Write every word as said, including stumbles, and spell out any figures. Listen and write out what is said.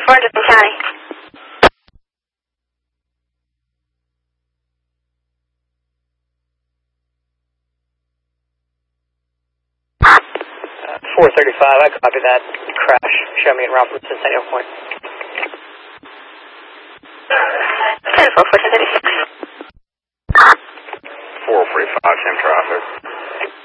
four, Dutton County. Uh, four thirty-five, I copy that crash. Show me en route from Centennial Point. ten four, fourteen thirty-six. four forty-five, same traffic.